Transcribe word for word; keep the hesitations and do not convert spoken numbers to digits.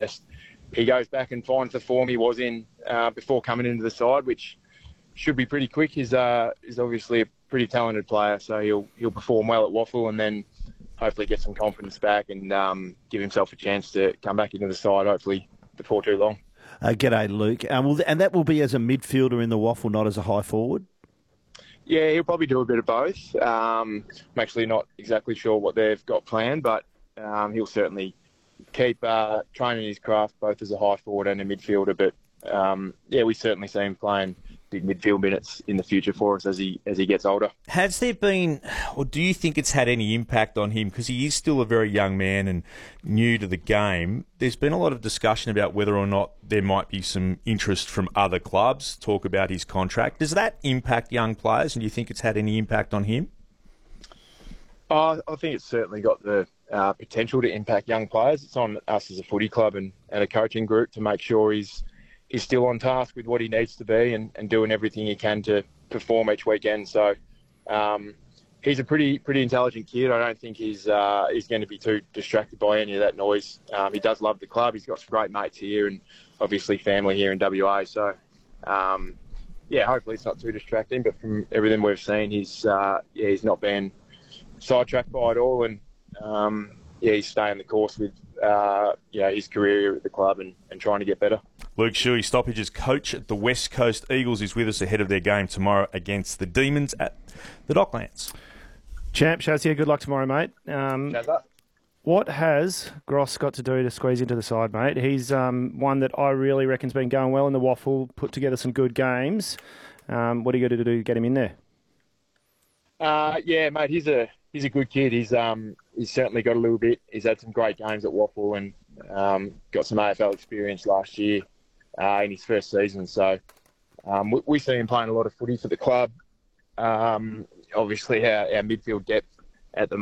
just he goes back and finds the form he was in uh, before coming into the side, which should be pretty quick. He's uh, he's obviously a pretty talented player, so he'll he'll perform well at Waffle and then hopefully get some confidence back and um, give himself a chance to come back into the side, hopefully before too long. Uh, g'day, Luke. Um, well, and that will be as a midfielder in the Waffle, not as a high forward? Yeah, he'll probably do a bit of both. Um, I'm actually not exactly sure what they've got planned, but um, he'll certainly keep uh, training his craft both as a high forward and a midfielder. But um, yeah, we certainly see him playing big midfield minutes in the future for us as he as he gets older. Has there been, or do you think it's had any impact on him? Because he is still a very young man and new to the game. There's been a lot of discussion about whether or not there might be some interest from other clubs, talk about his contract. Does that impact young players, and do you think it's had any impact on him? Oh, I think it's certainly got the uh, potential to impact young players. It's on us as a footy club and, and a coaching group to make sure he's he's still on task with what he needs to be and, and doing everything he can to perform each weekend. So um, he's a pretty pretty intelligent kid. I don't think he's uh, he's going to be too distracted by any of that noise. Um, he does love the club. He's got some great mates here and obviously family here in W A. So um, yeah, hopefully it's not too distracting. But from everything we've seen, he's uh, yeah he's not been sidetracked by it all, and um, yeah he's staying the course with uh, you know, his career at the club and, and trying to get better. Luke Shuey, Stoppage's coach at the West Coast Eagles, is with us ahead of their game tomorrow against the Demons at the Docklands. Champ, Shaz here. Good luck tomorrow, mate. Um, what has Gross got to do to squeeze into the side, mate? He's um, one that I really reckon's been going well in the Waffle, put together some good games. Um, what are you going to do to get him in there? Uh, yeah, mate, he's a he's a good kid. He's um he's certainly got a little bit. He's had some great games at Waffle and um, got some A F L experience last year uh, in his first season. So um, we, we see him playing a lot of footy for the club. Um, obviously, our, our midfield depth at the